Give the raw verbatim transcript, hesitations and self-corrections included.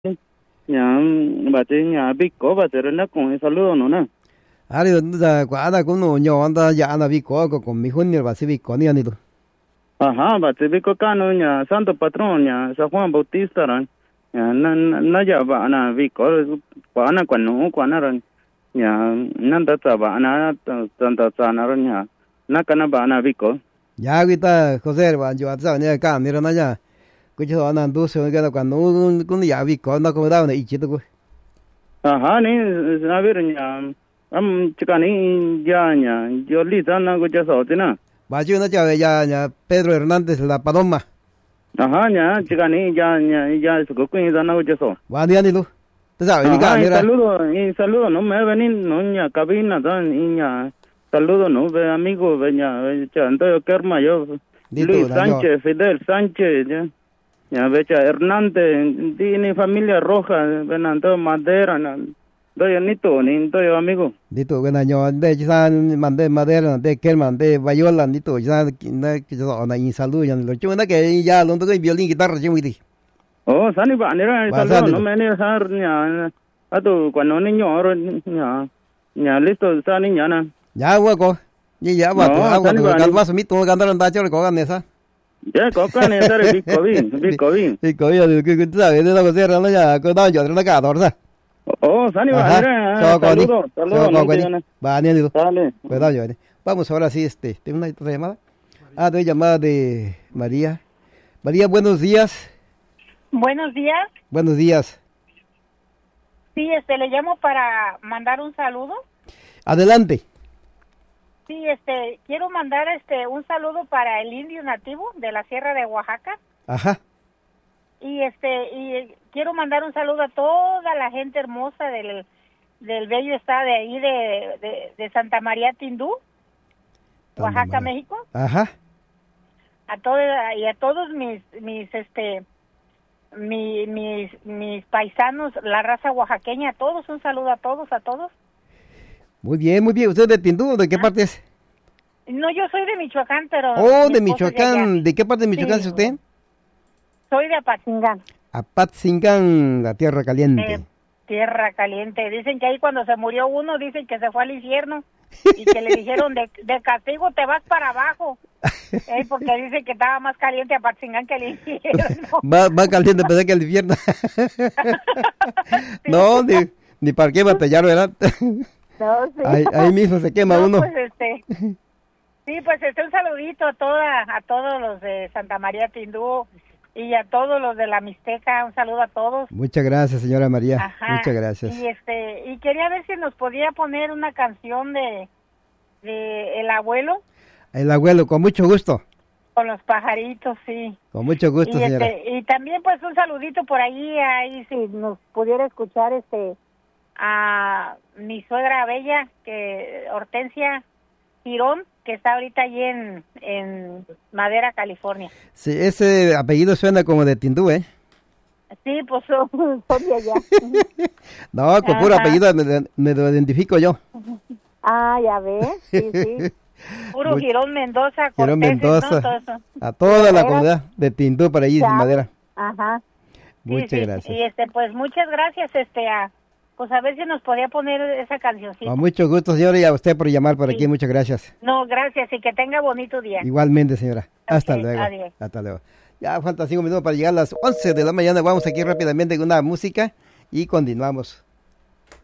nhà bà chị nhà biết có bà chị nó còn saludo nữa nè. Ari da guarda con no nyo anda ya na vi ko ko con mi hunni ba si vi ko ni ani do. Ajá, bà chị biết có cái nữa nhà Santo Patrón nhà San Juan Bautista rồi. Nhà nó nó giờ bà na vi có bà na quan nó quan rồi. Nhà nó đã trả bà na Santa Sana rồi nhà. Nó cái nó bà na vi có. Ya kita Jose ba yo atsa ne ka ni na ya. Ko jo na do se ga ka no kun ya vi ko na ko da na ichi to ko. Ajá, ni a ver nhà am chikani ya nhà yo li sana ko ya so tina. Ba ju na cha ya ya Pedro Hernández la Paloma. Ajá, nhà chikani ya ya ya su ko kuin sana ko ya so. Wa ni ani do. Te sa ni ka Ajá, ni y ra. saludo, y saludo, no me ven no ña cabina dan y ña saludo no ve amigo ve ña ve cha Antonio Kerma yo Dito Luis na Sánchez, Fidel Sánchez ya ña ve cha Hernández tiene familia roja ven Antonio Madera na doy anito ni doy amigo. Dito ga na nyo de chi san man de madera de Kerman de Bayola dito ya na ki so na in saludo ya lo chu na que ya lo to violín guitarra chi mi. Oh, sani ba ni ra Va, saludo sani. no me ni har ña atu cuando niño ro ña ña listo sani ña na. Ya wa ko. Ni ya wa No, to agua sani to ba ka ni- va su mi to ga ndar nda cho ko ga ne sa. Ya ko ka ne sare bi ko bi bi ko bi. Sí, coño, que que tú sabes, de la cosera, no ya, que estaba yo, la cara, ¿verdad? Oh, sani ba ni ra Chao, Connie. saludo, saludo Chao, no Connie. te gana. Va, ni amigo. Dale. Cuidado, yo. Vamos ahora sí, este, ¿tengo una otra llamada? Ah, doy llamada de María. María, buenos días. Buenos días. Buenos días. Sí, este, le llamo para mandar un saludo. Adelante. Sí, este, quiero mandar este un saludo para el indio nativo de la Sierra de Oaxaca Ajá. y este y quiero mandar un saludo a toda la gente hermosa del del bello estado de ahí de, de, de Santa María Tindú, Oaxaca, Tama- México. Ajá. A todos y a todos mis mis este mi- mis mis paisanos, la raza oaxaqueña, a todos un saludo a todos, a todos. Muy bien, muy bien. ¿Usted es de Tindú? ¿De qué parte es? No, yo soy de Michoacán, pero Oh, mi de esposo es Michoacán. allá. ¿De qué parte de Michoacán Sí. es usted? Soy de Apatzingán, Apatzingán, la tierra caliente. eh, tierra caliente. Dicen que ahí cuando se murió uno, dicen que se fue al infierno y que le dijeron de, de castigo te vas para abajo, eh, porque dicen que estaba más caliente Apatzingán que el infierno. Más, más caliente pensé que el infierno. No, ni, ni para qué batallar, ¿verdad? No, sí. Ahí, ahí mismo se quema No, uno. pues este, sí, pues este un saludito a toda, a todos los de Santa María Tindú y a todos los de la Mixteca, un saludo a todos. Muchas gracias, señora María. Ajá. Muchas gracias. Y este, y quería ver si nos podía poner una canción de, de El Abuelo El abuelo, con mucho gusto. con los pajaritos, sí. Con mucho gusto, y señora. este, y también pues un saludito por ahí, ahí si nos pudiera escuchar este a mi suegra bella, que Hortensia Girón, que está ahorita allí en, en Madera, California. Sí, ese apellido suena como de Tindú, ¿eh? Sí, pues son, son de allá. No, con puro Ajá. apellido me, me lo identifico yo. Ah, ya ves, sí, sí. Puro Mucho- Girón Mendoza, Girón Cortés, Mendoza. ¿no? Todo eso. A toda la Madera. comunidad de Tindú para allí, Ya. sin madera. Ajá. Sí, Muchas sí. gracias. Y este, pues muchas gracias, este, a, pues a ver si nos podía poner esa cancioncita. Con mucho gusto, señora, y a usted por llamar por Sí. aquí. Muchas gracias. No, gracias y que tenga bonito día. Igualmente, señora. Hasta Ok, luego. adiós. Hasta luego. Ya faltan cinco minutos para llegar a las once de la mañana. Vamos aquí rápidamente con una música y continuamos.